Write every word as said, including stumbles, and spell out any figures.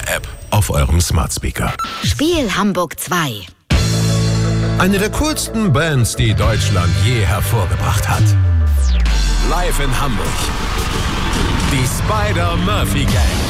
App auf eurem Smart Speaker. Spiel Hamburg zwei. Eine der coolsten Bands, die Deutschland je hervorgebracht hat. Live in Hamburg. Die Spider-Murphy Gang.